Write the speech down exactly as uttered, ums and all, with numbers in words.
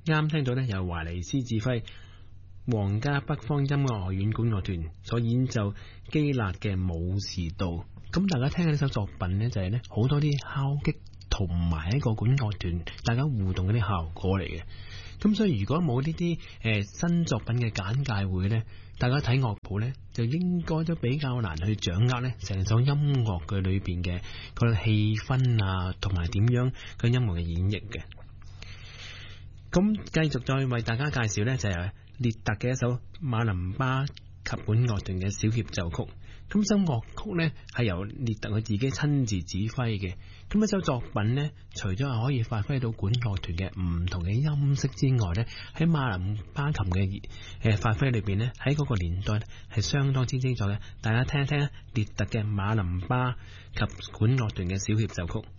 啱聽到呢，由華尼斯指揮皇家北方音樂學院管樂團所演奏基勒嘅武士道。咁大家聽嘅呢首作品呢，就係呢好多啲敲擊同埋一個管樂團大家互動嗰啲效果嚟嘅。咁所以如果冇呢啲誒新作品嘅簡介會呢，大家睇樂譜呢，就應該都比較難去掌握呢成首音樂嘅裏邊嘅個氣氛啊，同埋點樣個音樂嘅演繹嘅。咁繼續再為大家介紹呢，就係列特嘅一首馬林巴及管樂團嘅小協奏曲。咁首樂曲呢係由列特佢自己親自指揮嘅。咁一首作品呢，除咗係可以發揮到管樂團嘅唔同嘅音色之外呢，喺馬林巴琴嘅誒發揮裏邊呢，喺嗰個年代呢係相當之精彩嘅。大家聽一聽列特嘅馬林巴及管樂團嘅小協奏曲。